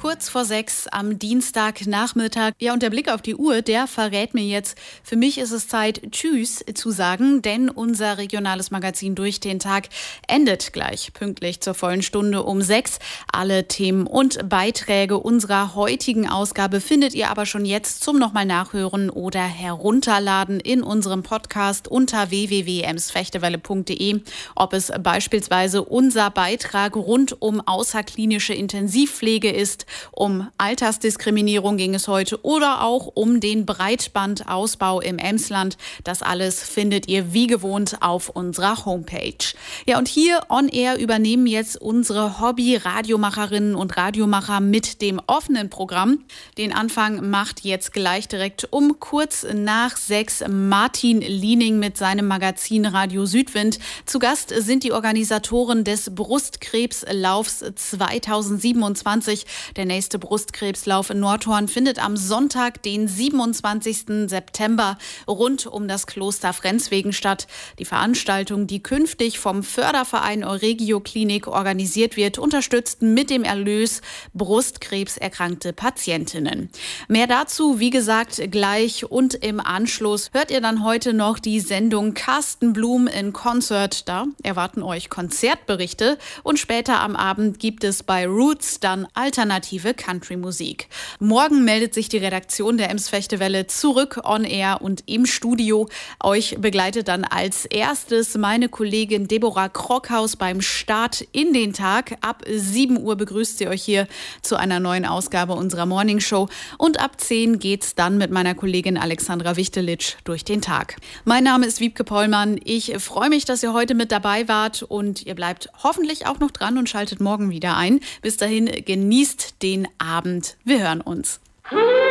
kurz vor 6 am Dienstagnachmittag. Ja, und der Blick auf die Uhr, der verrät mir jetzt, für mich ist es Zeit, Tschüss zu sagen, denn unser regionales Magazin Durch den Tag endet gleich pünktlich zur vollen Stunde um 6. Alle Themen und Beiträge unserer heutigen Ausgabe findet ihr aber schon jetzt zum nochmal nachhören oder herunterladen in unserem Podcast unter www.emsfechtewelle.de. Ob es beispielsweise unser Beitrag rund um außerklinische Intensivpflege ist, um Altersdiskriminierung ging es heute oder auch um den Breitbandausbau im Emsland. Das alles findet ihr wie gewohnt auf unserer Homepage. Ja, und hier on air übernehmen jetzt unsere Hobby-Radiomacherinnen und Radiomacher mit dem offenen Programm. Den Anfang macht jetzt gleich direkt um kurz nach 6 Martin Liening mit seinem Magazin Radio Südwind. Zu Gast sind die Organisatoren des Brustkrebslaufs 2027. Der nächste Brustkrebslauf in Nordhorn findet am Sonntag, den 27. September, rund um das Kloster Frenswegen statt. Die Veranstaltung, die künftig vom Förderverein Euregio Klinik organisiert wird, unterstützt mit dem Erlös brustkrebserkrankte Patientinnen. Mehr dazu, wie gesagt, gleich, und im Anschluss hört ihr dann heute noch die Sendung Carsten Blum in Concert. Da erwarten euch Konzertberichte und später am Abend gibt es bei Roots dann alternative Country-Musik. Morgen meldet sich die Redaktion der Emsfechtewelle zurück on air und im Studio. Euch begleitet dann als erstes meine Kollegin Deborah Krockhaus beim Start in den Tag. Ab 7 Uhr begrüßt sie euch hier zu einer neuen Ausgabe unserer Morning Show und ab 10 geht's dann mit meiner Kollegin Alexandra Wichtelitsch durch den Tag. Mein Name ist Wiebke Pollmann. Ich freue mich, dass ihr heute mit dabei wart und ihr bleibt hoffentlich auch noch dran und schaltet morgen wieder ein. Bis dahin genießt den Abend. Wir hören uns.